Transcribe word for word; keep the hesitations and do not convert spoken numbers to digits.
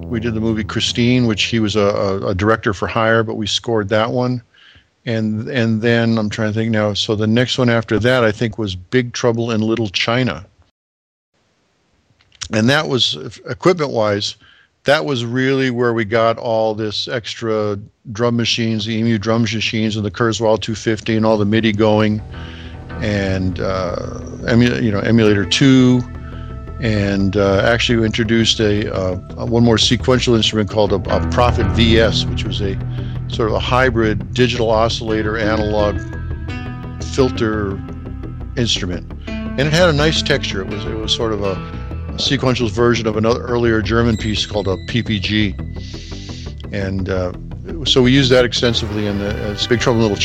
We did the movie Christine, which he was a, a, a director for hire, but we scored that one. And and then I'm trying to think now. So the next one after that, I think, was Big Trouble in Little China. And that was, equipment-wise, that was really where we got all this extra drum machines, the E M U drum machines, and the Kurzweil two fifty, and all the MIDI going, and uh, emu- you know, Emulator two, and uh, actually we introduced a, uh, a one more sequential instrument called a, a Prophet V S, which was a sort of a hybrid digital oscillator analog filter instrument, and it had a nice texture. It was it was sort of a sequential version of another earlier German piece called a P P G, and uh, so we used that extensively in the uh, Big Trouble in Little